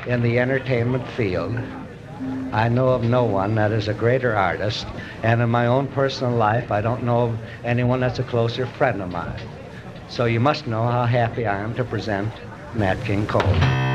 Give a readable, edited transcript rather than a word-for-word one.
in the entertainment field. I know of no one that is a greater artist, and in my own personal life, I don't know of anyone that's a closer friend of mine. So you must know how happy I am to present Nat King Cole.